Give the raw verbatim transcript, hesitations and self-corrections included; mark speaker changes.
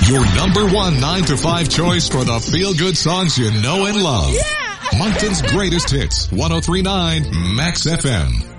Speaker 1: Your number one nine to five choice for the feel-good songs you know and love.
Speaker 2: Yeah!
Speaker 1: Moncton's greatest hits, one oh three point nine Max F M.